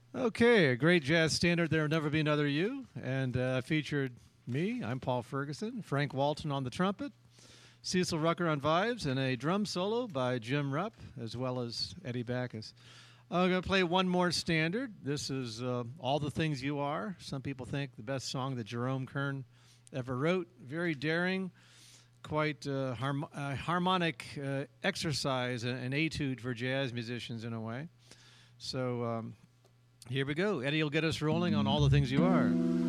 Okay, a great jazz standard, There'll Never Be Another You, and featured me. I'm Paul Ferguson, Frank Walton on the trumpet, Cecil Rucker on vibes, and a drum solo by Jim Rupp, as well as Eddie Backus. I'm going to play one more standard. This is All the Things You Are. Some people think the best song that Jerome Kern ever wrote. Very daring, quite harmonic exercise, an etude for jazz musicians in a way. So here we go. Eddie will get us rolling on All the Things You Are.